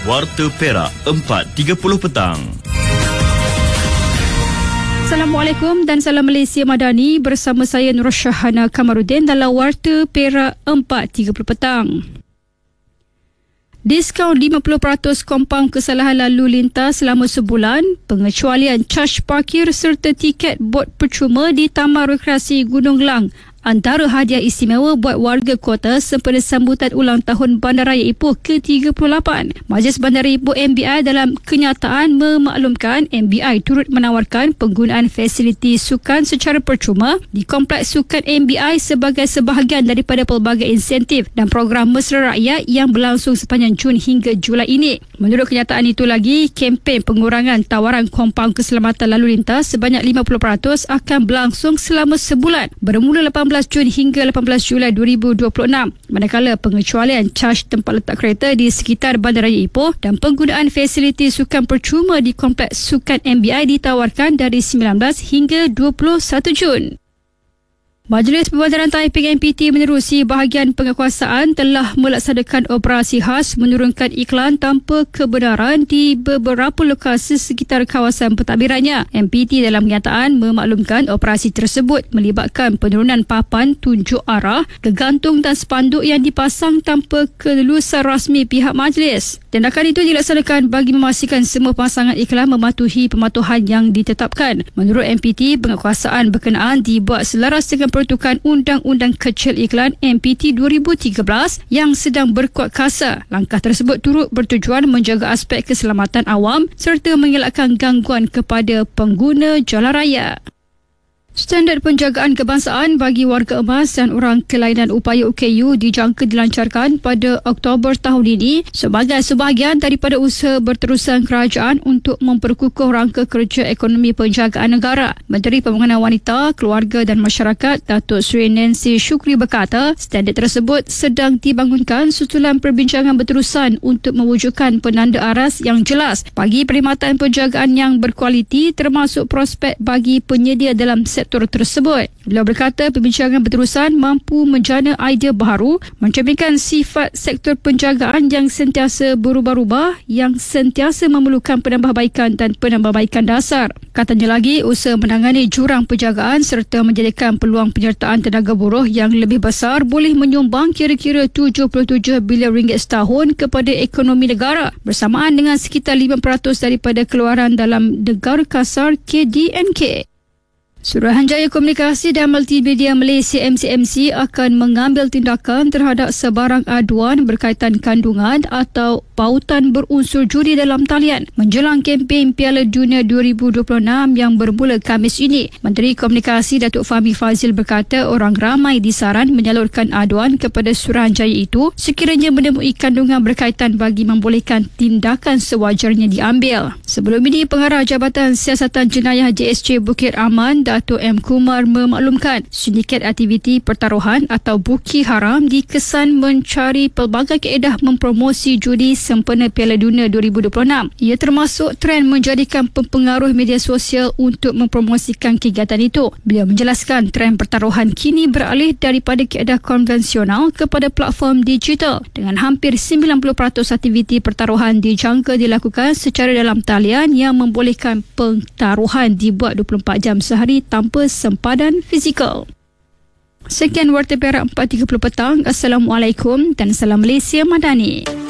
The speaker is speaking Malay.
Warta Perak 4.30 petang. Assalamualaikum dan salam Malaysia Madani, bersama saya Nur Syahana Kamarudin dalam Warta Perak 4.30 petang. Diskaun 50% kompaun kesalahan lalu lintas selama sebulan, pengecualian caj parkir serta tiket bot percuma di Taman Rekreasi Gunung Lang antara hadiah istimewa buat warga kota sempena sambutan ulang tahun Bandaraya Ipoh ke-38. Majlis Bandaraya Ipoh MBI dalam kenyataan memaklumkan MBI turut menawarkan penggunaan fasiliti sukan secara percuma di Kompleks Sukan MBI sebagai sebahagian daripada pelbagai insentif dan program mesra rakyat yang berlangsung sepanjang Jun hingga Julai ini. Menurut kenyataan itu lagi, kempen pengurangan tawaran kompaun keselamatan lalu lintas sebanyak 50% akan berlangsung selama sebulan bermula 18 Jun hingga 18 Julai 2026, manakala pengecualian caj tempat letak kereta di sekitar Bandaraya Ipoh dan penggunaan fasiliti sukan percuma di Kompleks Sukan MBI ditawarkan dari 19 hingga 21 Jun. Majlis Pembandaran Taiping MPT menerusi bahagian penguasaan telah melaksanakan operasi khas menurunkan iklan tanpa kebenaran di beberapa lokasi sekitar kawasan pentadbirannya. MPT dalam kenyataan memaklumkan operasi tersebut melibatkan penurunan papan tunjuk arah, gegantung dan spanduk yang dipasang tanpa kelulusan rasmi pihak majlis. Tindakan itu dilaksanakan bagi memastikan semua pasangan iklan mematuhi pematuhan yang ditetapkan. Menurut MPT, penguasaan berkenaan dibuat selaras dengan peruntukan Undang-Undang Kecil Iklan MPT 2013 yang sedang berkuat kasa. Langkah tersebut turut bertujuan menjaga aspek keselamatan awam serta mengelakkan gangguan kepada pengguna jalan raya. Standard penjagaan kebangsaan bagi warga emas dan orang kelainan upaya UKU dijangka dilancarkan pada Oktober tahun ini sebagai sebahagian daripada usaha berterusan kerajaan untuk memperkukuh rangka kerja ekonomi penjagaan negara. Menteri Pembangunan Wanita, Keluarga dan Masyarakat Datuk Seri Nancy Shukri berkata, standard tersebut sedang dibangunkan susulan perbincangan berterusan untuk mewujudkan penanda aras yang jelas bagi perkhidmatan penjagaan yang berkualiti termasuk prospek bagi penyedia dalam sektor tersebut. Beliau berkata perbincangan berterusan mampu menjana idea baru, mencerminkan sifat sektor penjagaan yang sentiasa berubah-ubah, yang sentiasa memerlukan penambahbaikan dan penambahbaikan dasar. Katanya lagi, usaha menangani jurang penjagaan serta menjadikan peluang penyertaan tenaga buruh yang lebih besar boleh menyumbang kira-kira 77 bilion ringgit setahun kepada ekonomi negara bersamaan dengan sekitar 5% daripada keluaran dalam negara kasar KDNK. Suruhanjaya Komunikasi dan Multimedia Malaysia MCMC akan mengambil tindakan terhadap sebarang aduan berkaitan kandungan atau pautan berunsur judi dalam talian menjelang kempen Piala Dunia 2026 yang bermula Khamis ini. Menteri Komunikasi Datuk Fahmi Fazil berkata orang ramai disaran menyalurkan aduan kepada Suruhanjaya itu sekiranya menemui kandungan berkaitan bagi membolehkan tindakan sewajarnya diambil. Sebelum ini, Pengarah Jabatan Siasatan Jenayah JSJ Bukit Aman Datuk M. Kumar memaklumkan sindiket aktiviti pertaruhan atau buki haram dikesan mencari pelbagai kaedah mempromosi judi sempena Piala Dunia 2026. Ia termasuk trend menjadikan pempengaruh media sosial untuk mempromosikan kegiatan itu. Beliau menjelaskan trend pertaruhan kini beralih daripada kaedah konvensional kepada platform digital dengan hampir 90% aktiviti pertaruhan dijangka dilakukan secara dalam talian yang membolehkan pertaruhan dibuat 24 jam sehari tanpa sempadan fizikal. Sekian Warta Perak 4.30 petang. Assalamualaikum dan salam Malaysia Madani.